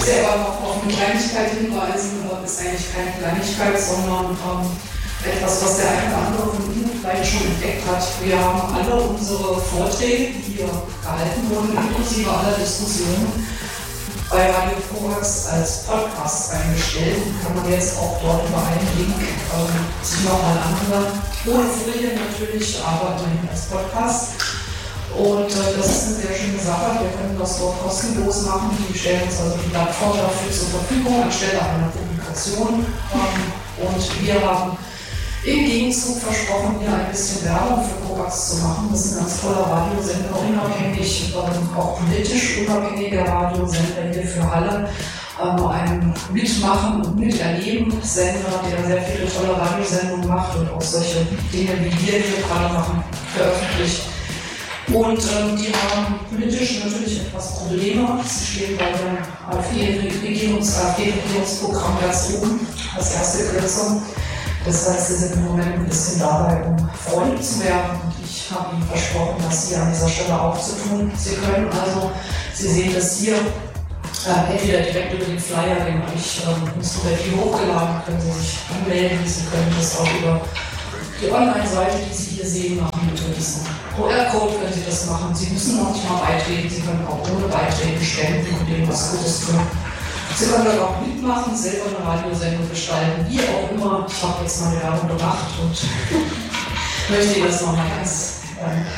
möchte aber noch auf eine Kleinigkeit hinweisen. Das ist eigentlich keine Kleinigkeit, sondern etwas, was der eine oder andere von Ihnen vielleicht schon entdeckt hat. Wir haben alle unsere Vorträge, die hier gehalten wurden, inklusive aller Diskussionen, bei Radio Korax als Podcast eingestellt. Kann man jetzt auch dort über einen Link sich nochmal anhören. Ohne Folie natürlich, aber immerhin als Podcast. Und das ist eine sehr schöne Sache. Wir können das dort kostenlos machen. Die stellen uns also die Plattform dafür zur Verfügung anstelle einer Publikation. Und wir haben im Gegenzug versprochen, hier ein bisschen Werbung für Korax zu machen. Das ist ein ganz toller Radiosender, unabhängig, auch politisch unabhängiger Radiosender hier für alle. Ein Mitmachen und Miterleben Sender, der sehr viele tolle Radiosendungen macht und auch solche Dinge, wie wir hier gerade machen, veröffentlicht. Und die haben politisch natürlich etwas Probleme. Sie stehen bei dem AfD-Regierungsprogramm ganz oben als erste Kürzung. Das heißt, sie sind im Moment ein bisschen dabei, um Freunde zu werden. Und ich habe Ihnen versprochen, das hier an dieser Stelle auch zu tun. Sie können also, Sie sehen das hier, entweder direkt über den Flyer, den habe ich ins Studio hochgeladen, können Sie sich anmelden. Sie können das auch über die Online-Seite, die Sie hier sehen, machen. Mit diesem QR-Code können Sie das machen. Sie müssen noch nicht mal beitreten. Sie können auch ohne Beitreten spenden und denen was Gutes tun. Sie können dort auch mitmachen, selber eine Radiosendung gestalten, wie auch immer. Ich habe jetzt mal Werbung gemacht und möchte Ihnen das nochmal ganz